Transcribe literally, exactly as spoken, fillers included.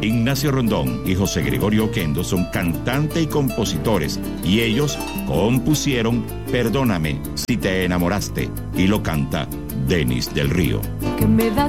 Ignacio Rondón y José Gregorio Oquendo son cantantes y compositores, y ellos compusieron Perdóname si te enamoraste, y lo canta Denis del Río. Que me das